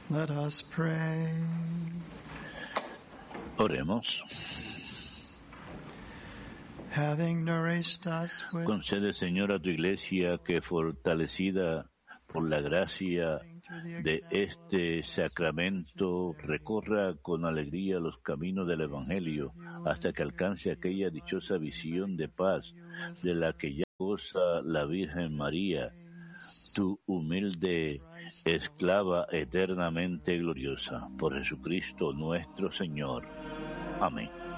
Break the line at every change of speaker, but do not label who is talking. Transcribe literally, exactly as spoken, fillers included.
Let us pray.
Oremos.
Having nourished us with
Concede, Señor, a tu Iglesia que, fortalecida por la gracia de este sacramento, recorra con alegría los caminos del Evangelio hasta que alcance aquella dichosa visión de paz de la que ya goza la Virgen María, tu humilde esclava eternamente gloriosa. Por Jesucristo nuestro Señor. Amén.